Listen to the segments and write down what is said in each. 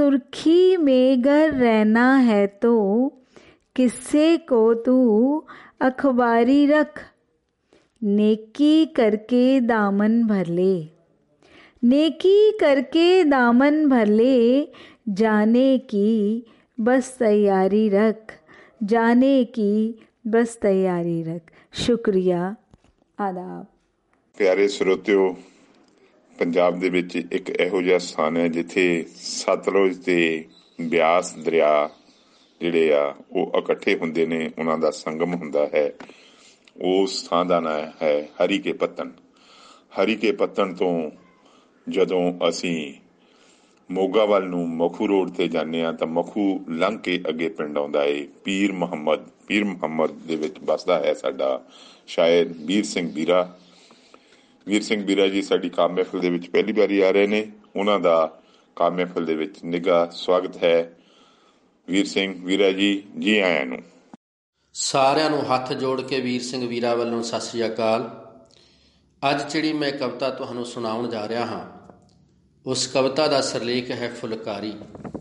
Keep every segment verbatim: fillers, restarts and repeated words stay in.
सुर्खी में गर रहना है तो किस्से को तू अखबारी रख। नेकी करके दामन भर ले, नेकी करके दामन भर ले, जाने की बस तैयारी रख, जाने की बस तैयारी रख। शुक्रिया, आदाब। ਪਿਆਰੇ ਸਰੋਤਿਓ, ਪੰਜਾਬ ਦੇ ਵਿੱਚ ਇੱਕ ਇਹੋ ਜਿਹਾ ਸਥਾਨ ਹੈ ਜਿੱਥੇ ਸਤਲੁਜ ਤੇ ਬਿਆਸ ਦਰਿਆ ਜਿਹੜੇ ਆ ਉਹ ਇਕੱਠੇ ਹੁੰਦੇ ਨੇ, ਉਹਨਾਂ ਦਾ ਸੰਗਮ ਹੁੰਦਾ ਹੈ। ਉਸ ਥਾਂ ਦਾ ਨਾਂ ਹੈ ਹਰੀਕੇ ਪੱਤਣ। ਹਰੀਕੇ ਪੱਤਣ ਤੋਂ ਜਦੋਂ ਅਸੀਂ ਮੋਗਾ ਵੱਲ ਨੂੰ ਮਖੂ ਰੋਡ 'ਤੇ ਜਾਂਦੇ ਹਾਂ ਤਾਂ ਮਖੂ ਲੰਘ ਕੇ ਅੱਗੇ ਪਿੰਡ ਆਉਂਦਾ ਏ ਪੀਰ ਮੁਹੰਮਦ। ਪੀਰ ਮੁਹੰਮਦ ਦੇ ਵਿੱਚ ਵੱਸਦਾ ਹੈ ਸਾਡਾ ਸ਼ਾਇਰ ਵੀਰ ਸਿੰਘ ਵੀਰਾ। ਵੀਰ ਸਿੰਘ ਵੀਰਾ ਜੀ ਸਾਡੀ ਕਾਵਿ ਮਹਿਫਿਲ ਦੇ ਵਿੱਚ ਪਹਿਲੀ ਵਾਰੀ ਆ ਰਹੇ ਨੇ। ਉਹਨਾਂ ਦਾ ਕਾਵਿ ਮਹਿਫਿਲ ਦੇ ਵਿੱਚ ਨਿੱਘਾ ਸਵਾਗਤ ਹੈ। ਵੀਰ ਸਿੰਘ ਵੀਰਾ ਜੀ, ਜੀ ਆਇਆਂ ਨੂੰ। ਸਾਰਿਆਂ ਨੂੰ ਹੱਥ ਜੋੜ ਕੇ ਵੀਰ ਸਿੰਘ ਵੀਰਾ ਵੱਲੋਂ ਸਤਿ ਸ੍ਰੀ ਅਕਾਲ। ਅੱਜ ਜਿਹੜੀ ਮੈਂ ਕਵਿਤਾ ਤੁਹਾਨੂੰ ਸੁਣਾਉਣ ਜਾ ਰਿਹਾ ਹਾਂ, ਉਸ ਕਵਿਤਾ ਦਾ ਸਿਰਲੇਖ ਹੈ ਫੁਲਕਾਰੀ।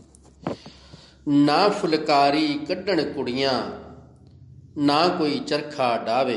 ਨਾ ਫੁਲਕਾਰੀ ਕੱਢਣ ਕੁੜੀਆਂ, ਨਾ ਕੋਈ ਚਰਖਾ ਡਾਵੇ।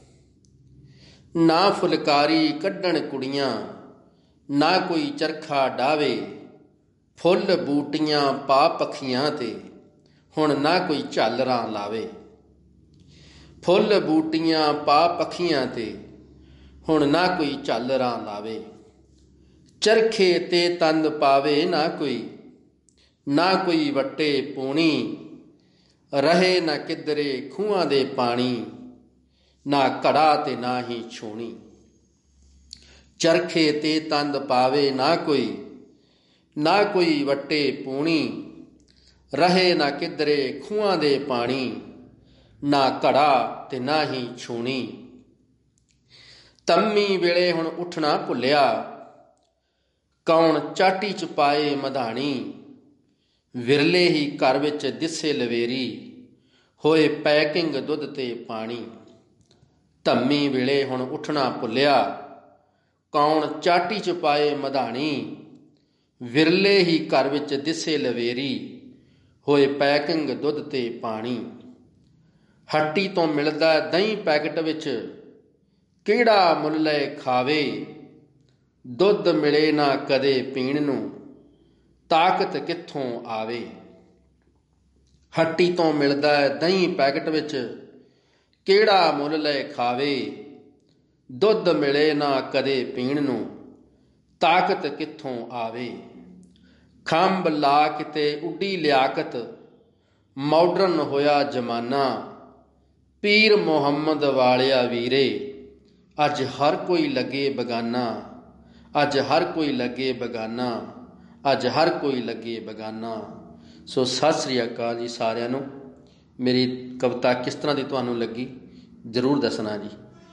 ਨਾ ਫੁਲਕਾਰੀ ਕੱਢਣ ਕੁੜੀਆਂ, ਨਾ ਕੋਈ ਚਰਖਾ ਡਾਵੇ। ਫੁੱਲ ਬੂਟੀਆਂ ਪਾ ਪੱਖੀਆਂ ਤੇ, ਹੁਣ ਨਾ ਕੋਈ ਝਾਲਰਾਂ ਲਾਵੇ। ਫੁੱਲ ਬੂਟੀਆਂ ਪਾ ਪੱਖੀਆਂ ਤੇ, ਹੁਣ ਨਾ ਕੋਈ ਝਾਲਰਾਂ ਲਾਵੇ। ਚਰਖੇ ਤੇ ਤੰਦ ਪਾਵੇ ਨਾ ਕੋਈ, ਨਾ ਕੋਈ ਵੱਟੇ ਪੂਣੀ। ਰਹੇ ਨਾ ਕਿਧਰੇ ਖੂਹਾਂ ਦੇ ਪਾਣੀ, ਨਾ ਘੜਾ ਤੇ ਨਾ ਹੀ ਛੂਣੀ। ਚਰਖੇ ਤੇ ਤੰਦ ਪਾਵੇ ਨਾ ਕੋਈ, ਨਾ ਕੋਈ ਵੱਟੇ ਪੂਣੀ। ਰਹੇ ਨਾ ਕਿਧਰੇ ਖੂਹਾਂ ਦੇ ਪਾਣੀ, ਨਾ ਘੜਾ ਤੇ ਨਾ ਹੀ ਛੂਣੀ। ਤੰਮੀ ਵੇਲੇ ਹੁਣ ਉੱਠਣਾ ਭੁੱਲਿਆ, ਕੌਣ ਚਾਟੀ ਚ ਪਾਏ ਮਧਾਣੀ। ਵਿਰਲੇ ਹੀ ਘਰ ਵਿੱਚ ਦਿਸੇ ਲਵੇਰੀ, ਹੋਏ ਪੈਕਿੰਗ ਦੁੱਧ ਤੇ ਪਾਣੀ। ਧੰਮੀ ਵੇਲੇ ਹੁਣ ਉੱਠਣਾ ਭੁੱਲਿਆ, ਕੌਣ ਚਾਟੀ ਚ ਪਾਏ ਮਧਾਣੀ। ਵਿਰਲੇ ਹੀ ਘਰ ਵਿੱਚ ਦਿਸੇ ਲਵੇਰੀ, ਹੋਏ ਪੈਕਿੰਗ ਦੁੱਧ ਤੇ ਪਾਣੀ। ਹੱਟੀ ਤੋਂ ਮਿਲਦਾ ਦਹੀਂ ਪੈਕਟ ਵਿੱਚ, ਕਿਹੜਾ ਮੁੱਲ ਲੈ ਖਾਵੇ। ਦੁੱਧ ਮਿਲੇ ਨਾ ਕਦੇ ਪੀਣ ਨੂੰ, ਤਾਕਤ ਕਿੱਥੋਂ ਆਵੇ। ਹੱਟੀ ਤੋਂ ਮਿਲਦਾ ਦਹੀਂ ਪੈਕਟ ਵਿੱਚ, ਕਿਹੜਾ ਮੁੱਲ ਲੈ ਖਾਵੇ। ਦੁੱਧ ਮਿਲੇ ਨਾ ਕਦੇ ਪੀਣ ਨੂੰ, ਤਾਕਤ ਕਿੱਥੋਂ ਆਵੇ। ਖੰਭ ਲਾ ਕਿਤੇ ਉੱਡੀ ਲਿਆਕਤ, ਮਾਡਰਨ ਹੋਇਆ ਜ਼ਮਾਨਾ। ਪੀਰ ਮੁਹੰਮਦ ਵਾਲਿਆ ਵੀਰੇ, ਅੱਜ ਹਰ ਕੋਈ ਲੱਗੇ ਬਗਾਨਾ। ਅੱਜ ਹਰ ਕੋਈ ਲੱਗੇ ਬਗਾਨਾ, ਅੱਜ ਹਰ ਕੋਈ ਲੱਗੇ ਬਗਾਨਾ। ਸੋ ਸਤਿ ਸ੍ਰੀ ਅਕਾਲ ਜੀ ਸਾਰਿਆਂ ਨੂੰ। ਮੇਰੀ ਕਵਿਤਾ ਕਿਸ ਤਰ੍ਹਾਂ ਦੀ ਤੁਹਾਨੂੰ ਲੱਗੀ ਜ਼ਰੂਰ ਦੱਸਣਾ ਜੀ।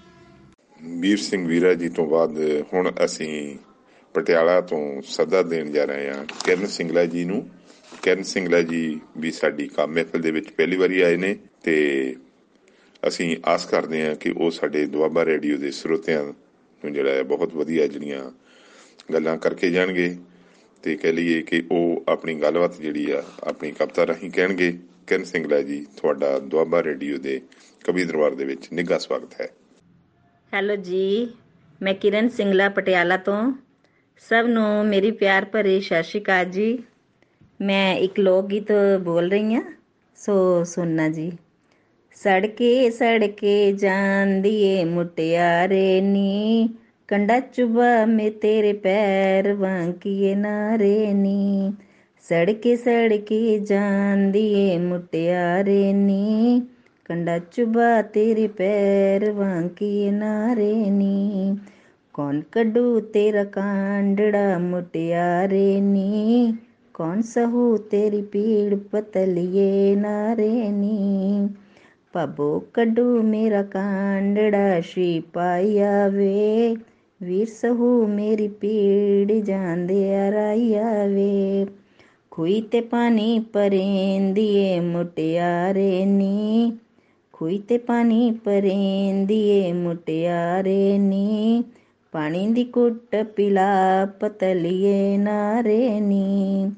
ਵੀਰ ਸਿੰਘ ਵੀਰਾ ਜੀ ਤੋਂ ਬਾਅਦ ਹੁਣ ਅਸੀਂ ਪਟਿਆਲਾ ਤੋਂ ਸੱਦਾ ਦੇਣ ਜਾ ਰਹੇ ਹਾਂ ਕਿਰਨ ਸਿੰਗਲਾ ਜੀ ਨੂੰ। ਕਿਰਨ ਸਿੰਗਲਾ ਜੀ ਵੀ ਸਾਡੀ ਕਾਵਿ ਮਹਿਫਿਲ ਦੇ ਵਿੱਚ ਪਹਿਲੀ ਵਾਰੀ ਆਏ ਨੇ ਤੇ ਅਸੀਂ ਆਸ ਕਰਦੇ ਹਾਂ ਕਿ ਉਹ ਸਾਡੇ ਦੁਆਬਾ ਰੇਡੀਓ ਦੇ ਸਰੋਤਿਆਂ ਨੂੰ ਜਿਹੜਾ ਹੈ ਬਹੁਤ ਵਧੀਆ ਜਿਹੜੀਆਂ ਗੱਲਾਂ ਕਰਕੇ ਜਾਣਗੇ ਤੇ ਕਹਿ ਲਈਏ ਕਿ ਉਹ ਆਪਣੀ ਗੱਲਬਾਤ ਜਿਹੜੀ ਆ ਆਪਣੀ ਕਵਿਤਾ ਰਾਹੀਂ ਕਹਿਣਗੇ। ਕਿਰਨ ਸਿੰਗਲਾ ਜੀ, ਤੁਹਾਡਾ ਦੁਆਬਾ ਰੇਡੀਓ ਦੇ ਕਵੀ ਦਰਬਾਰ ਦੇ ਵਿੱਚ ਨਿੱਘਾ ਸਵਾਗਤ ਹੈ। ਹੈਲੋ ਜੀ, ਮੈਂ ਕਿਰਨ ਸਿੰਗਲਾ ਪਟਿਆਲਾ ਤੋਂ। ਸਭ ਨੂੰ ਮੇਰੀ ਪਿਆਰ ਭਰੀ ਸਤਿ ਸ਼੍ਰੀ ਅਕਾਲ ਜੀ। ਮੈਂ ਇੱਕ ਲੋਕ ਗੀਤ ਬੋਲ ਰਹੀ ਹਾਂ, ਸੋ ਸੁਣਨਾ ਜੀ। ਸੜਕੇ ਸੜਕੇ ਜਾਂਦੀ ਏ ਮੁਟਿਆਰੇ ਨੀ, ਕੰਡਾ ਚੁਬਾ ਮੇ ਤੇਰੇ ਪੈਰ ਵਾਂਕੀਏ ਨਾਰੇ ਨੀ। ਸੜਕੇ ਸੜਕੇ ਜਾਂਦੀ ਏ ਮੁਟਿਆਰੇ ਨੀ, ਕੰਡਾ ਚੁਬਾ ਤੇਰੇ ਪੈਰ ਵਾਂਕੀਏ ਨਾਰੇ ਨੀ। ਕੌਣ ਕੱਢੂ ਤੇਰਾ ਕਾਂਡੜਾ ਮੁਟਿਆਰੇ ਨੀ, ਕੌਣ ਸਹੂ ਤੇਰੀ ਪੀੜ ਪਤਲੀਏ ਨਾਰੇ ਨੀ। ਭਾਬੋ ਕੱਢੂ ਮੇਰਾ ਕਾਂਡੜਾ ਸ਼੍ਰੀ ਪਾਈਆ ਵੇ, ਵੀਰ ਸਹੂ ਮੇਰੀ ਪੀੜ ਜਾਂਦੇ ਆਰਾਈਆ ਵੇ। ਖੂਹੀ ਤੇ ਪਾਣੀ ਪਰੇਂਦੀ ਏ ਮੁਟਿਆਰੇ ਨੀ, ਖੂਹੀ ਤੇ ਪਾਣੀ ਪਰੇਂਦੀ ਏ ਮੁਟਿਆਰੇ ਨੀ। ਪਾਣੀ ਦੀ ਘੁੱਟ ਪਿਲਾ ਪਤਲੀਏ ਨਾਰੇ ਨੀ।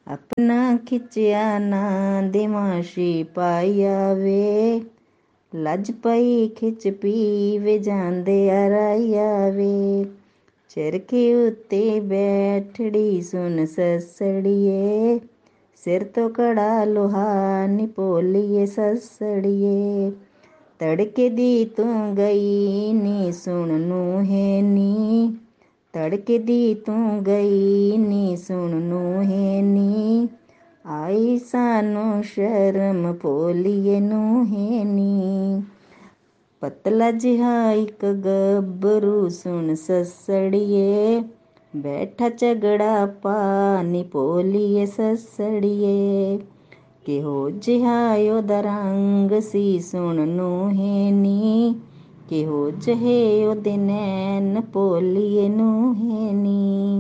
ਆਪਣਾ ਖਿੱਚਿਆ ਨਾ ਦਿਮਾਸ਼ੀ ਪਾਇਆ ਵੇ, ਲੱਜ ਪਈ ਖਿੱਚ ਪੀ ਵੇ ਜਾਂਦੇ ਆਰਾਇਆ ਵੇ। ਚਰਖੇ ਉੱਤੇ ਬੈਠੜੀ ਸੁਣ ਸੱਸੜੀਏ, ਸਿਰ ਤੋਂ ਕੜਾ ਲੋਹਾ ਨੀ ਭੋਲੀਏ ਸੱਸੜੀਏ। ਤੜਕੇ ਦੀ ਤੂੰ ਗਈ ਨੀ ਸੁਣ ਨੂੰ ਹੈ ਨੀ, ਤੜਕੇ ਦੀ ਤੂੰ ਗਈ ਨੀ ਸੁਣ ਨੂੰ ਹੈ ਨੀ, ਆਈ ਸਾਨੂੰ ਸ਼ਰਮ ਭੋਲੀਏ ਨੂੰ ਹੈ ਨੀ। ਪਤਲਾ ਜਿਹਾ ਇੱਕ ਗੱਭਰੂ ਸੁਣ ਸੱਸੜੀਏ, ਬੈਠਾ ਝਗੜਾ ਪਾ ਨੀ ਭੋਲੀਏ ਸੱਸੜੀਏ। ਕਿਹੋ ਜਿਹਾ ਉਹਦਾ ਰੰਗ ਸੀ ਸੁਣ ਨੂੰ ਹੈ ਨੀ, ਕਿਹੋ ਜਿਹੇ ਉਹਦੇ ਨੈਣ ਭੋਲੀਏ ਨੂੰ ਹੈ ਨੀ।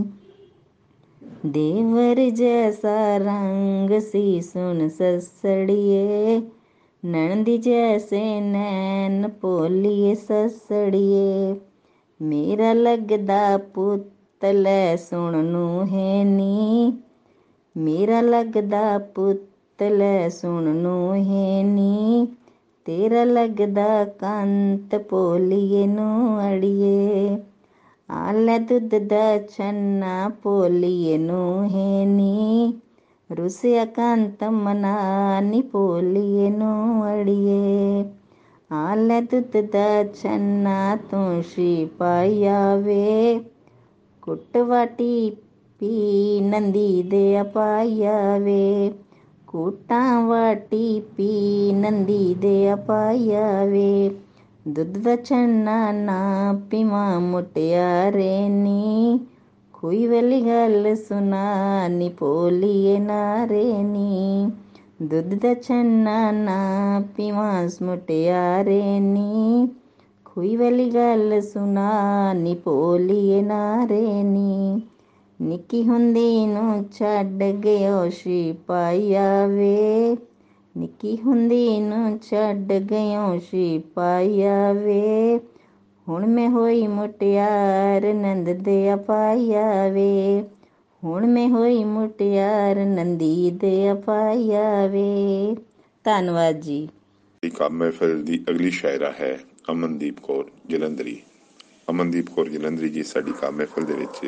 ਦੇਵਰ ਜੈਸਾ ਰੰਗ ਸੀ ਸੁਣ ਸੱਸੜੀਏ, ਨਣਦੀ ਜੈਸੇ ਨੈਣ ਭੋਲੀਏ ਸੱਸੜੀਏ। ਮੇਰਾ ਲੱਗਦਾ ਪੁੱਤ ਲੈ ਸੁਣ ਨੂੰ ਹੈ ਨੀ, ਮੇਰਾ ਲੱਗਦਾ ਪੁੱਤ ਲੈ ਸੁਣ ਨੂੰ ਹੈ ਨੀ, ਤੇਰਾ ਲੱਗਦਾ ਕੰਤ ਭੋਲੀਏ ਨੂੰ ਅੜੀਏ। ਆ ਲੈ ਦੁੱਧ ਦਾ ਛੰਨਾ ਭੋਲੀਏ ਨੂੰ ਹੈ ਨੀ, ਰੁੱਸਿਆ ਕੰਤ ਮਨਾ ਨੀ ਭੋਲੀਏ ਨੂੰ ਅੜੀਏ। ਆ ਲੈ ਦੁੱਧ ਦਾ ਛੰਨਾ ਤੂੰ ਸ਼ੀ ਪਾਇਆ ਵੇ, ਕੁੱਟ ਵਾਟੀ ਪੀ ਨੰਦੀ ਦੇ ਪਾਇਆ ਵੇ, ਕੂਟਾਂ ਵਾਟੀ ਪੀ ਨੰਦੀ ਦੇ ਪਾਇਆ ਵੇ। ਦੁੱਧ ਦਾ ਛੰਨਾ ਨਾ ਪੀਵਾਂ ਮੁਟਿਆਰੇ ਨੀ, ਖੂਹੀ ਵਾਲੀ ਗੱਲ ਸੁਣਾ ਨੀ ਭੋਲੀਏ ਨਾਰੇ ਨੀ। ਦੁੱਧ ਦਾ ਛੰਨਾ ਨਾ ਪੀਵਾਂ ਮੁਟਿਆਰੇ ਨੀ, ਖੂਹੀ ਵਾਲੀ ਗੱਲ ਸੁਣਾ ਨੀ ਭੋਲੀਏ ਨਾਰੇ ਨੀ। ਨਿੱਕੀ ਹੁੰਦੀ ਨੂੰ ਛੱਡ ਗਿਓ ਸ਼ੀ ਪਾਇਆ ਵੇ, ਨਿੱਕੀ ਹੁੰਦੀ ਨੂੰ ਛੱਡ ਗਿਓ ਸ਼ੀ ਪਾਇਆ ਵੇ, ਹੁਣ ਮੈਂ ਹੋਈ ਮੁਟਿਆਰ ਨੰਦ ਦੇ ਪਾਇਆ ਵੇ, ਹੁਣ ਮੈਂ ਹੋਈ ਮੁਟਿਆਰ ਨੰਦੀ ਦੇ ਪਾਇਆ ਵੇ। ਧੰਨਵਾਦ ਜੀ। ਕਾਮ ਮਹਿਫਿਲ ਦੀ ਅਗਲੀ ਸ਼ਾਇਰਾ ਹੈ ਅਮਨਦੀਪ ਕੌਰ ਜਲੰਧਰੀ। ਅਮਨਦੀਪ ਕੌਰ ਜਲੰਧਰੀ ਜੀ ਸਾਡੀ ਕਾਮ ਮਹਿਫਿਲ ਦੇ ਵਿੱਚ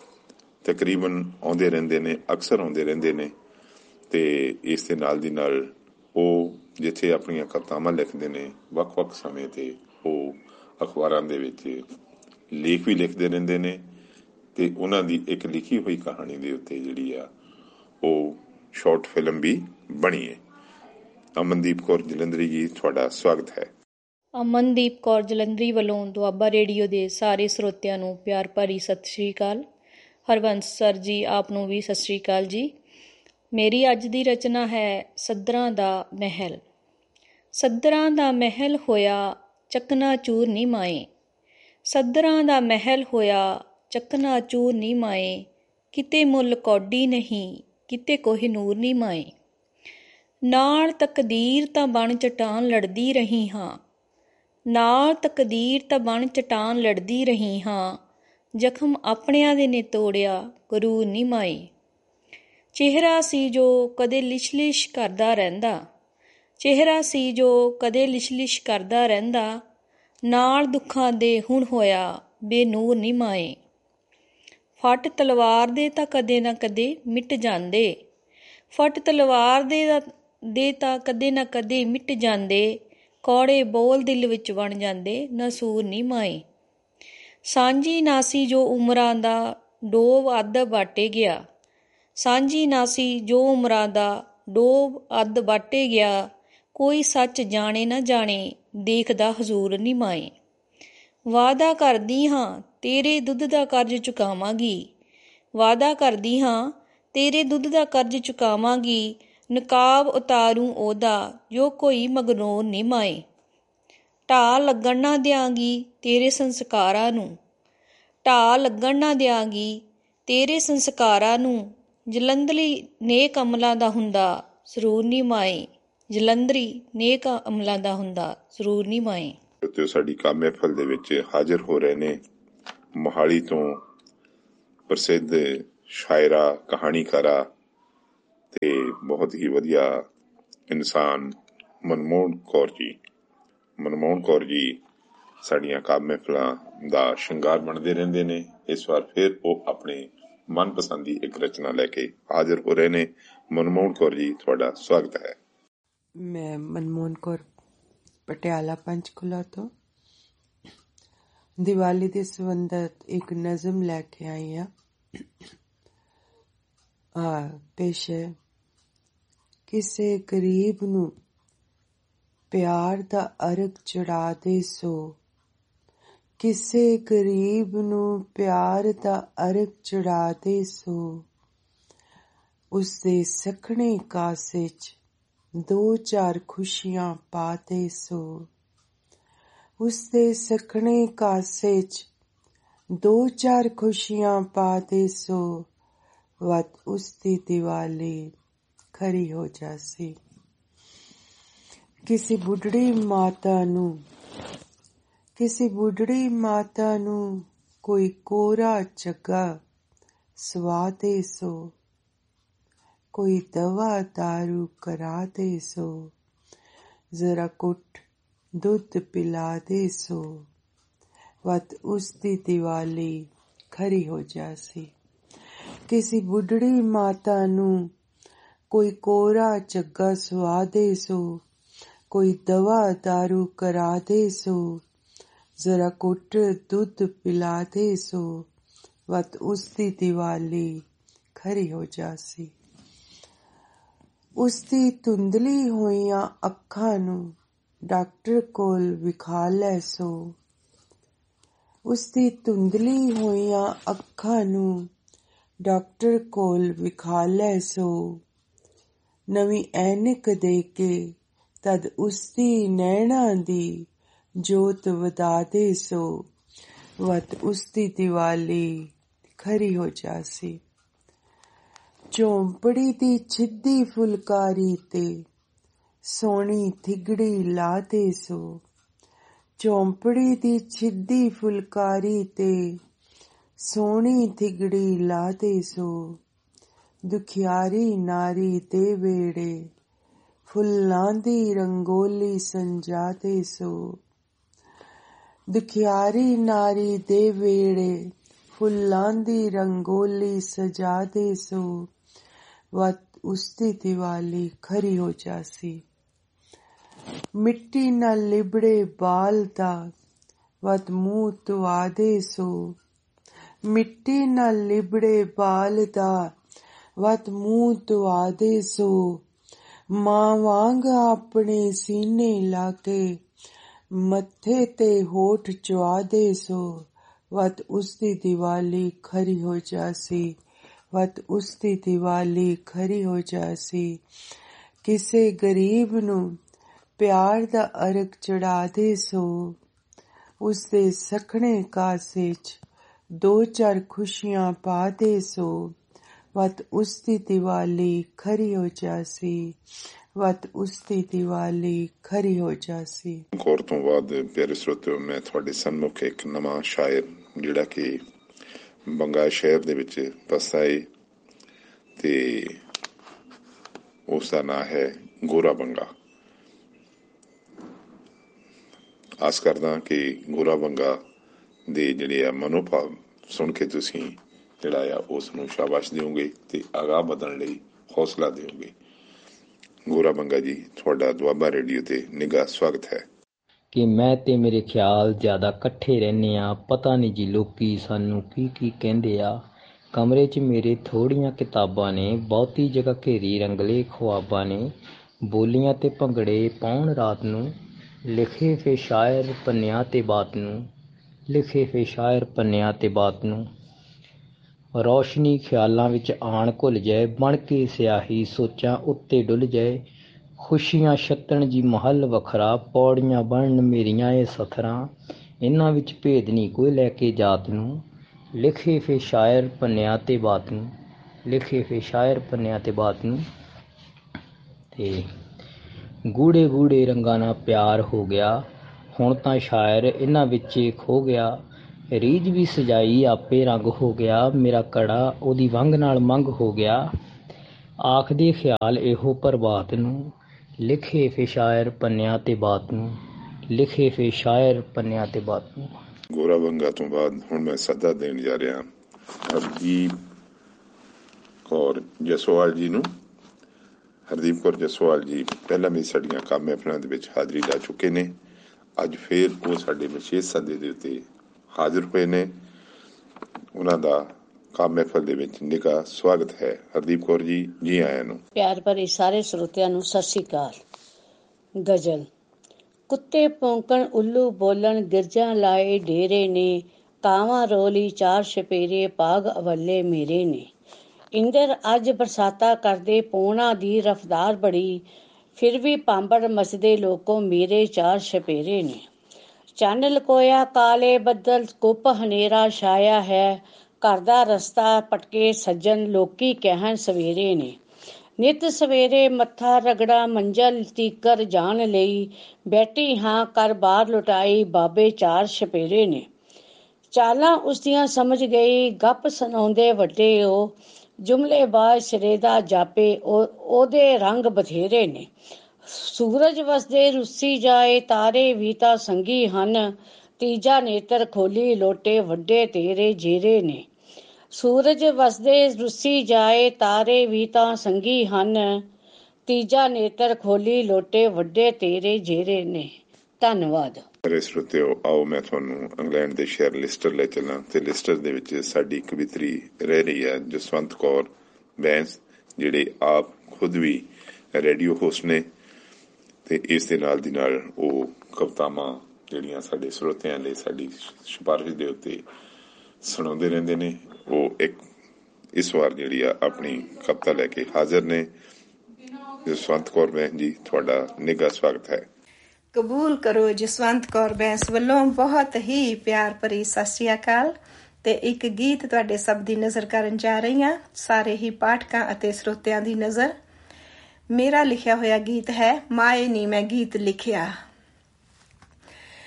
ਤਕਰੀਬਨ ਆਉਂਦੇ ਰਹਿੰਦੇ ਨੇ, ਅਕਸਰ ਆਉਂਦੇ ਰਹਿੰਦੇ ਨੇ, ਅਤੇ ਇਸ ਦੇ ਨਾਲ ਦੀ ਨਾਲ ਉਹ ਜਿੱਥੇ ਆਪਣੀਆਂ ਕਵਿਤਾਵਾਂ ਲਿਖਦੇ ਨੇ, ਵੱਖ ਵੱਖ ਸਮੇਂ 'ਤੇ ਉਹ ਅਖਬਾਰਾਂ ਦੇ ਵਿੱਚ ਲੇਖ ਵੀ ਲਿਖਦੇ ਰਹਿੰਦੇ ਨੇ, ਅਤੇ ਉਹਨਾਂ ਦੀ ਇੱਕ ਲਿਖੀ ਹੋਈ ਕਹਾਣੀ ਦੇ ਉੱਤੇ ਜਿਹੜੀ ਆ ਉਹ ਸ਼ਾਰਟ ਫਿਲਮ ਵੀ ਬਣੀ ਹੈ। ਅਮਨਦੀਪ ਕੌਰ ਜਲੰਧਰੀ ਜੀ, ਤੁਹਾਡਾ ਸਵਾਗਤ ਹੈ। ਅਮਨਦੀਪ ਕੌਰ ਜਲੰਧਰੀ ਵੱਲੋਂ ਦੁਆਬਾ ਰੇਡੀਓ ਦੇ ਸਾਰੇ ਸਰੋਤਿਆਂ ਨੂੰ ਪਿਆਰ ਭਰੀ ਸਤਿ ਸ਼੍ਰੀ ਅਕਾਲ। ਹਰਬੰਸ ਸਰ ਜੀ, ਆਪ ਨੂੰ ਵੀ ਸਤਿ ਸ਼੍ਰੀ ਅਕਾਲ ਜੀ। ਮੇਰੀ ਅੱਜ ਦੀ ਰਚਨਾ ਹੈ ਸੱਧਰਾਂ ਦਾ ਮਹਿਲ। ਸੱਧਰਾਂ ਦਾ ਮਹਿਲ ਹੋਇਆ ਚਕਨਾ ਚੂਰ ਨੀ ਮਾਏ, ਸੱਧਰਾਂ ਦਾ ਮਹਿਲ ਹੋਇਆ ਚਕਨਾ ਚੂਰ ਨੀ ਮਾਏ, ਕਿਤੇ ਮੁੱਲ ਕੌਡੀ ਨਹੀਂ, ਕਿਤੇ ਕੋਹਿਨੂਰ ਨੀ ਮਾਏ। ਨਾਲ ਤਕਦੀਰ ਤਾਂ ਬਣ ਚਟਾਨ ਲੜਦੀ ਰਹੀ ਹਾਂ, ਨਾਲ ਤਕਦੀਰ ਤਾਂ ਬਣ ਚਟਾਨ ਲੜਦੀ ਰਹੀ ਹਾਂ, ਜ਼ਖਮ ਆਪਣਿਆਂ ਦੇ ਨੇ ਤੋੜਿਆ ਗਰੂਰ ਨੀ ਮਾਏ। ਚਿਹਰਾ ਸੀ ਜੋ ਕਦੇ ਲਿਸ਼ਲਿਸ਼ ਕਰਦਾ ਰਹਿੰਦਾ, ਚਿਹਰਾ ਸੀ ਜੋ ਕਦੇ ਲਿਸ਼ਲਿਸ਼ ਕਰਦਾ ਰਹਿੰਦਾ, ਨਾਲ ਦੁੱਖਾਂ ਦੇ ਹੁਣ ਹੋਇਆ ਬੇਨੂਰ ਨੀ ਮਾਏ। ਫੱਟ ਤਲਵਾਰ ਦੇ ਤਾਂ ਕਦੇ ਨਾ ਕਦੇ ਮਿਟ ਜਾਂਦੇ, ਫੱਟ ਤਲਵਾਰ ਦੇ ਦੇ ਤਾਂ ਕਦੇ ਨਾ ਕਦੇ ਮਿਟ ਜਾਂਦੇ, ਕੌੜੇ ਬੋਲ ਦਿਲ ਵਿੱਚ ਬਣ ਜਾਂਦੇ ਨਸੂਰ ਨੀ ਮਾਏ। ਸਾਂਝੀ ਨਾਸੀ ਜੋ ਉਮਰਾਂ ਦਾ ਡੋਬ ਅੱਧ ਬਾਟੇ ਗਿਆ, ਸਾਂਝੀ ਨਾਸੀ ਜੋ ਉਮਰਾਂ ਦਾ ਡੋਬ ਅੱਧ ਬਾਟੇ ਗਿਆ, ਕੋਈ ਸੱਚ ਜਾਣੇ ਨਾ ਜਾਣੇ ਦੇਖਦਾ ਹਜ਼ੂਰ ਨੀ ਮਾਏ। ਵਾਅਦਾ ਕਰਦੀ ਹਾਂ ਤੇਰੇ ਦੁੱਧ ਦਾ ਕਰਜ਼ ਚੁਕਾਵਾਂਗੀ, ਵਾਅਦਾ ਕਰਦੀ ਹਾਂ ਤੇਰੇ ਦੁੱਧ ਦਾ ਕਰਜ਼ ਚੁਕਾਵਾਂਗੀ, ਨਕਾਬ ਉਤਾਰੂ ਉਹਦਾ ਜੋ ਕੋਈ ਮਗਰੂਰ ਨੀ ਮਾਏ। ਢਾਹ ਲੱਗਣ ਨਾ ਦਿਆਂਗੀ ਤੇਰੇ ਸੰਸਕਾਰਾਂ ਨੂੰ, ਢਾਹ ਲੱਗਣ ਨਾ ਦਿਆਂਗੀ ਤੇਰੇ ਸੰਸਕਾਰਾਂ ਨੂੰ, ਜਲੰਧਰੀ ਨੇਕ ਅਮਲਾਂ ਦਾ ਹੁੰਦਾ ਸਰੂਰ ਨੀ ਮਾਏ, ਜਲੰਧਰੀ ਨੇਕ ਅਮਲਾਂ ਦਾ ਹੁੰਦਾ ਸਰੂਰ ਨੀ ਮਾਏ। ਤੇ ਸਾਡੀ ਕਾਮ ਮਹਿਫਿਲ ਦੇ ਵਿੱਚ ਹਾਜ਼ਰ ਹੋ ਰਹੇ ਨੇ ਮੋਹਾਲੀ ਤੋਂ ਪ੍ਰਸਿੱਧ ਸ਼ਾਇਰਾ, ਕਹਾਣੀਕਾਰਾ ਤੇ ਬਹੁਤ ਹੀ ਵਧੀਆ ਇਨਸਾਨ ਮਨਮੋਹਨ ਕੌਰ ਜੀ। ਮਨਮੋਹਨ ਕੌਰ ਜੀ ਸਾਡੀਆਂ ਕਾਵਿ ਮਹਿਫਲਾਂ ਦਾ ਸ਼ਿੰਗਾਰ ਬਣਦੇ ਰਹਿੰਦੇ ਨੇ। ਇਸ ਵਾਰ ਫਿਰ ਉਹ ਆਪਣੇ ਮਨਪਸੰਦ ਦੀ ਇੱਕ ਰਚਨਾ ਲੈ ਕੇ ਹਾਜ਼ਰ ਹੋ ਰਹੇ ਨੇ। ਮਨਮੋਹਨ ਕੌਰ ਜੀ, ਤੁਹਾਡਾ ਸਵਾਗਤ ਹੈ। ਮੈਂ ਮਨਮੋਹਨ ਕੌਰ ਪਟਿਆਲਾ ਪੰਚਕੂਲਾ ਤੋਂ ਦੀਵਾਲੀ ਦੇ ਸੰਬੰਧਤ ਇੱਕ ਨਜ਼ਮ ਲੈ ਕੇ ਆਈ ਹਾਂ। ਆ ਪੇਸ਼ ਹੈ। ਕਿਸੇ ਗਰੀਬ ਨੂੰ ਪਿਆਰ ਦਾ ਅਰਗ ਚੜਾ ਦੇ ਸੋ, ਕਿਸੇ ਗਰੀਬ ਨੂੰ ਪਿਆਰ ਦਾ ਅਰਗ ਚੜਾ ਦੇ ਸੋ, ਉਸਦੇ ਸਖਣੇ ਕਾਸੇ 'ਚ ਦੋ ਚਾਰ ਖੁਸ਼ੀਆਂ ਪਾ ਦੇ ਸੋ, ਉਸਦੇ ਸਖਣੇ ਕਾਸੇ 'ਚ ਦੋ ਚਾਰ ਖੁਸ਼ੀਆਂ ਪਾ ਦੇ ਸੋ, ਵੱਧ ਉਸਦੀ ਦੀਵਾਲੀ ਖਰੀ ਹੋ ਜਾਸੀ। ਕਿਸੇ ਬੁੱਢੜੀ ਮਾਤਾ ਨੂੰ ਕਿਸੇ ਬੁੱਢੜੀ ਮਾਤਾ ਨੂੰ ਕੋਈ ਕੋਰਾ ਚੱਗਾ ਸਵਾ ਦੇ ਸੋ, ਕੋਈ ਦਵਾ ਦਾਰੂ ਕਰਾ ਦੇ ਸੋ, ਜ਼ਰਾ ਕੁੱਟ ਦੁੱਧ ਪਿਲਾ ਦੇ ਸੋ, ਵੱਧ ਉਸਦੀ ਦੀਵਾਲੀ ਖਰੀ ਹੋ ਜਾਸੀ। ਕਿਸੇ ਬੁੱਢੜੀ ਮਾਤਾ ਨੂੰ ਕੋਈ ਕੋਰਾ ਚੱਗਾ ਸਵਾ ਦੇ ਸੋ, ਕੋਈ ਦਵਾ ਦਾਰੂ ਕਰਾ ਦੇ ਸੋ, ਜ਼ਰਾ ਕੁੱਟ ਦੁੱਧ ਪਿਲਾ ਦੇ ਸੋ, ਵੱਧ ਉਸਦੀ ਦੀਵਾਲੀ ਖਰੀ ਹੋ ਜਾਸੀ। ਉਸਦੀ ਧੁੰਦਲੀ ਹੋਈਆਂ ਅੱਖਾਂ ਨੂੰ ਡਾਕਟਰ ਕੋਲ ਵਿਖਾ ਲੈ ਸੋ, ਉਸਦੀ ਧੁੰਦਲੀ ਹੋਈਆਂ ਅੱਖਾਂ ਨੂੰ ਡਾਕਟਰ ਕੋਲ ਵਿਖਾ ਲੈ ਸੋ, ਨਵੀਂ ਐਨਕ ਦੇ ਕੇ ਤਦ ਉਸਦੀ ਨੈਣਾਂ ਦੀ ਜੋਤ ਵਧਾ ਦੇ ਸੋ, ਵੱਧ ਉਸਦੀ ਦੀਵਾਲੀ ਖਰੀ ਹੋ ਜਾਸੀ। ਝੋਂਪੜੀ ਦੀ ਛਿੱਦੀ ਫੁਲਕਾਰੀ ਤੇ ਸੋਹਣੀ ਥਿਗੜੀ ਲਾ ਦੇ ਸੋ, ਝੋਂਪੜੀ ਦੀ ਛਿੱਦੀ ਫੁਲਕਾਰੀ ਤੇ ਸੋਹਣੀ ਥਿਗੜੀ ਲਾ ਦੇ ਸੋ, ਦੁਖਿਆਰੀ ਨਾਰੀ ਦੇ ਵੇੜੇ ਫੁੱਲਾਂ ਦੀ ਰੰਗੋਲੀ ਸੰਜਾ ਦੇ ਸੋ, ਦੁਖਿਆਰੀ ਨਾਰੀ ਦੇ ਵੇੜੇ ਫੁੱਲਾਂ ਦੀ ਰੰਗੋਲੀ ਸਜਾ ਦੇ ਸੋ, ਵੱਧ ਉਸਦੀ ਦੀਵਾਲੀ ਖਰੀ ਹੋ ਜਾਸੀ। ਮਿੱਟੀ ਨਾਲ ਲਿਬੜੇ ਬਾਲ ਦਾ ਵੱਧ ਮੂੰਹ ਧੁਆ ਦੇ ਸੋ, ਮਿੱਟੀ ਨਾਲ ਲਿਬੜੇ ਬਾਲ ਦਾ ਵੱਧ ਮੂੰਹ ਧੁਆ ਦੇ ਸੋ, ਮਾਂ ਵਾਂਗ ਆਪਣੇ ਸੀਨੇ ਲਾ ਕੇ ਮੱਥੇ ਤੇ ਹੋਠ ਚੁਆ ਦੇ ਸੋ, ਵੱਧ ਉਸਦੀ ਦੀਵਾਲੀ ਖਰੀ ਹੋ ਜਾਸੀ, ਵੱਧ ਉਸਦੀ ਦੀਵਾਲੀ ਖਰੀ ਹੋ ਜਾਸੀ। ਕਿਸੇ ਗਰੀਬ ਨੂੰ ਪਿਆਰ ਦਾ ਅਰਗ ਚੜਾ ਦੇ ਸੋ, ਉਸਦੇ ਸਖਣੇ ਕਾਸੇ 'ਚ ਦੋ ਚਾਰ ਖੁਸ਼ੀਆਂ ਪਾ ਦੇ ਸੋ, ਵੱਧ ਉਸਦੀ ਦੀਵਾਲੀ ਖਰੀ ਹੋ ਜਾਸੀ, ਵੱਧ ਉਸਦੀ ਦੀਵਾਲੀ ਖਰੀ ਹੋ ਜਾਸੀ। ਕੌਰ ਤੋਂ ਬਾਅਦ ਪਿਆਰੇ ਸਰੋਤਿਓ, ਮੈਂ ਤੁਹਾਡੇ ਸਨਮੁਖ ਇੱਕ ਨਵਾਂ ਸ਼ਾਇਰ ਜਿਹੜਾ ਕਿ ਬੰਗਾ ਸ਼ਹਿਰ ਦੇ ਵਿੱਚ ਵਸਦਾ ਏ ਤੇ ਉਸ ਦਾ ਨਾਂ ਹੈ ਗੋਰਾ ਬੰਗਾ। ਆਸ ਕਰਦਾ ਕਿ ਗੋਰਾ ਬੰਗਾ ਦੇ ਜਿਹੜੇ ਆ ਮਨੋਭਾਵ ਸੁਣ ਕੇ ਤੁਸੀਂ ਜਿਹੜਾ ਆ ਉਸ ਨੂੰ ਸ਼ਾਬਾਸ਼ ਦਿਓਗੇ ਤੇ ਅਗਾਂਹ ਵਧਣ ਲਈ ਹੌਸਲਾ ਦਿਓਗੇ। ਗੋਰਾ ਬੰਗਾ ਜੀ, ਤੁਹਾਡਾ ਦੁਆਬਾ ਰੇਡੀਓ ਤੇ ਨਿੱਘਾ ਸਵਾਗਤ ਹੈ। ਕਿ ਮੈਂ ਤੇ ਮੇਰੇ ਖਿਆਲ ਜ਼ਿਆਦਾ ਇਕੱਠੇ ਰਹਿੰਦੇ ਆ, ਪਤਾ ਨਹੀਂ ਜੀ ਲੋਕੀ ਸਾਨੂੰ ਕੀ ਕੀ ਕਹਿੰਦੇ ਆ। ਕਮਰੇ 'ਚ ਮੇਰੇ ਥੋੜ੍ਹੀਆਂ ਕਿਤਾਬਾਂ ਨੇ, ਬਹੁਤੀ ਜਗ੍ਹਾ ਘੇਰੀ ਰੰਗਲੇ ਖੁਆਬਾਂ ਨੇ, ਬੋਲੀਆਂ ਤੇ ਭੰਗੜੇ ਪਾਉਣ ਰਾਤ ਨੂੰ, ਲਿਖੇ ਫੇ ਸ਼ਾਇਰ ਪੰਨਿਆਂ ਤੇ ਬਾਤ ਨੂੰ, ਲਿਖੇ ਫੇ ਸ਼ਾਇਰ ਪੰਨਿਆਂ ਤੇ ਬਾਤ ਨੂੰ। ਰੌਸ਼ਨੀ ਖਿਆਲਾਂ ਵਿੱਚ ਆਣ ਘੁੱਲ ਜਾਏ, ਬਣ ਕੇ ਸਿਆਹੀ ਸੋਚਾਂ ਉੱਤੇ ਡੁੱਲ ਜਾਏ, ਖੁਸ਼ੀਆਂ ਛੱਤਣ ਜੀ ਮਹੱਲ ਵੱਖਰਾ, ਪੌੜੀਆਂ ਬਣਨ ਮੇਰੀਆਂ ਇਹ ਸਥਰਾਂ, ਇਹਨਾਂ ਵਿੱਚ ਭੇਦ ਨਹੀਂ ਕੋਈ ਲੈ ਕੇ ਜਾਤ ਨੂੰ, ਲਿਖੇ ਫੇ ਸ਼ਾਇਰ ਪੰਨਿਆਂ ਤੇ ਬਾਤ ਨੂੰ, ਲਿਖੇ ਫੇ ਸ਼ਾਇਰ ਪੰਨਿਆਂ ਤੇ ਬਾਤ ਨੂੰ। ਤੇ ਗੂੜੇ ਗੂੜੇ ਰੰਗਾਂ ਨਾਲ ਪਿਆਰ ਹੋ ਗਿਆ, ਹੁਣ ਤਾਂ ਸ਼ਾਇਰ ਇਹਨਾਂ ਵਿੱਚ ਖੋ ਗਿਆ, ਰੀਝ ਵੀ ਸਜਾਈ ਆਪੇ ਰੰਗ ਹੋ ਗਿਆ, ਮੇਰਾ ਕੜਾ ਉਹਦੀ ਵੰਗ ਨਾਲ ਮੰਗ ਹੋ ਗਿਆ, ਆਖਦੇ ਖਿਆਲ ਇਹੋ ਪ੍ਰਭਾਤ ਨੂੰ, ਲਿਖੇ ਫੇ ਸ਼ਾਇਰ ਪੰਨਿਆਂ ਤੇ ਬਾਤ ਨੂੰ, ਲਿਖੇ ਫੇ ਸ਼ਾਇਰ ਪੰਨਿਆਂ ਤੇ ਬਾਤ ਨੂੰ। ਗੋਰਾ ਬੰਗਾ ਤੋਂ ਬਾਅਦ ਹੁਣ ਮੈਂ ਸੱਦਾ ਦੇਣ ਜਾ ਰਿਹਾ ਹਰਦੀਪ ਕੌਰ ਜਸਵਾਲ ਜੀ ਨੂੰ। ਹਰਦੀਪ ਕੌਰ ਜਸਵਾਲ ਜੀ ਪਹਿਲਾਂ ਵੀ ਸਾਡੀਆਂ ਕੰਮ ਮਹਿਫਲਾਂ ਦੇ ਵਿੱਚ ਹਾਜ਼ਰੀ ਲਾ ਚੁੱਕੇ ਨੇ। ਅੱਜ ਫਿਰ ਉਹ ਸਾਡੇ ਵਿਸ਼ੇਸ਼ ਸੱਦੇ ਦੇ ਉੱਤੇ ਹਾਜ਼ਰ ਹੋਏ ਨੇ। ਉਹਨਾਂ ਦਾ ਕੰਮ ਮਹਿਫਲ ਦੇ ਵਿੱਚ ਨਿੱਘਾ ਸਵਾਗਤ ਹੈ। ਹਰਦੀਪ ਕੌਰ ਜੀ, ਜੀ ਆਇਆਂ ਨੂੰ। ਪਿਆਰ ਭਰੇ ਸਾਰੇ ਸਰੋਤਿਆਂ ਨੂੰ ਸਤਿ ਸ਼੍ਰੀ ਅਕਾਲ। ਗਜ਼ਲ। ਕੁੱਤੇ ਭੌਂਕਣ, ਉੱਲੂ ਬੋਲਣ, ਗਿਰਜਾਂ ਲਾਏ ਡੇਰੇ ਨੇ, ਕਾਵਾਂ ਰੋਲੀ ਚਾਰ ਛਪੇਰੇ, ਭਾਗ ਅਵੱਲੇ ਮੇਰੇ ਨੇ। ਇੰਦਰ ਅੱਜ ਬਰਸਾਤਾਂ ਕਰਦੇ, ਪੌਣਾ ਦੀ ਰਫਤਾਰ ਬੜੀ, ਫਿਰ ਵੀ ਪਾਂਬੜ ਮਚਦੇ ਲੋਕੋ, ਮੇਰੇ ਚਾਰ ਛਪੇਰੇ ਨੇ। ਚੰਨ ਲਕੋਇਆ ਕਾਲੇ ਬੱਦਲ, ਕੁੱਪ ਹਨੇਰਾ ਛਾਇਆ ਹੈ, ਘਰ ਦਾ ਰਸਤਾ ਪਟਕੇ ਸੱਜਣ, ਲੋਕੀ ਕਹਿਣ ਸਵੇਰੇ ਨੇ। ਨਿੱਤ ਸਵੇਰੇ ਮੱਥਾ ਰਗੜਾ, ਮੰਜ਼ਲ ਤੀਕਰ ਜਾਣ ਲਈ, ਬੈਠੀ ਹਾਂ ਕਰ ਬਾਹਰ ਲੁਟਾਈ, ਬਾਬੇ ਚਾਰ ਛਪੇਰੇ ਨੇ। ਚਾਲਾਂ ਉਸਦੀਆਂ ਸਮਝ ਗਈ, ਗੱਪ ਸੁਣਾਉਂਦੇ ਵੱਡੇ ਉਹ, ਜੁਮਲੇਬਾਜ਼ ਸਿਰੇ ਦਾ ਜਾਪੇ, ਉਹਦੇ ਰੰਗ ਬਥੇਰੇ ਨੇ। ਸੂਰਜ ਵਸਦੇ ਰੁੱਸੀ ਜਾਏ, ਤਾਰੇ ਵੀ ਤਾਂ ਸੰਗੀ ਹਨ, ਤੀਜਾ ਨੇਤਰ ਖੋਲੀ ਲੋਟੇ, ਵੱਡੇ ਤੇਰੇ ਜੇਰੇ ਨੇ। ਸੂਰਜ ਵਸਦੇ ਰੁੱਸੀ ਜਾਏ, ਤਾਰੇ ਵੀ ਤਾਂ ਸੰਗੀ ਹਨ, ਤੀਜਾ ਨੇਤਰ ਖੋਲੀ ਲੋਟੇ, ਵੱਡੇ ਤੇਰੇ ਜੇਰੇ ਨੇ। ਧੰਨਵਾਦ। ਮੇਰੇ ਸਰੋਤਿਓ, ਆਓ ਮੈਂ ਤੁਹਾਨੂੰ ਇੰਗਲੈਂਡ ਦੇ ਸ਼ਹਿਰ ਲਿਸਟਰ ਲੈ ਚੱਲਾਂ ਤੇ ਲਿਸਟਰ ਦੇ ਵਿੱਚ ਸਾਡੀ ਕਵਿਤਰੀ ਰਹਿ ਰਹੀ ਹੈ ਜਸਵੰਤ ਕੌਰ ਬੈਂਸ, ਜਿਹੜੇ ਆਪ ਖੁਦ ਵੀ ਰੇਡੀਓ ਹੋਸਟ ਨੇ ਤੇ ਇਸ ਦੇ ਨਾਲ ਦੀ ਨਾਲ ਉਹ ਕਵਿਤਾਵਾਂ ਜਿਹੜੀਆਂ ਸਾਡੇ ਸਰੋਤਿਆਂ ਲਈ ਸਾਡੀ ਸਿਫਾਰਿਸ਼ ਦੇ ਉੱਤੇ ਸੁਣਾਉਂਦੇ ਰਹਿੰਦੇ ਨੇ। ਉਹ ਇੱਕ ਇਸ ਵਾਰ ਜਿਹੜੀ ਆ ਆਪਣੀ ਕਵਿਤਾ ਲੈ ਕੇ ਹਾਜ਼ਰ ਨੇ। ਜਸਵੰਤ ਕੌਰ ਬੈਂਸ ਜੀ, ਤੁਹਾਡਾ ਨਿੱਘਾ ਸਵਾਗਤ ਹੈ। ਕਬੂਲ ਕਰੋ ਜਸਵੰਤ ਕੌਰ ਬੈਂਸ ਵੱਲੋਂ ਬਹੁਤ ਹੀ ਪਿਆਰ ਭਰੀ ਸਤਿ ਸ਼੍ਰੀ ਅਕਾਲ। ਤੇ ਇੱਕ ਗੀਤ ਤੁਹਾਡੇ ਸਭ ਦੀ ਨਜ਼ਰ ਕਰਨ ਜਾ ਰਹੀ ਹਾਂ, ਸਾਰੇ ਹੀ ਪਾਠਕਾਂ ਅਤੇ ਸਰੋਤਿਆਂ ਦੀ ਨਜ਼ਰ। ਮੇਰਾ ਲਿਖਿਆ ਹੋਇਆ ਗੀਤ ਹੈ, ਮਾਏ ਨੀ ਮੈਂ ਗੀਤ ਲਿਖਿਆ।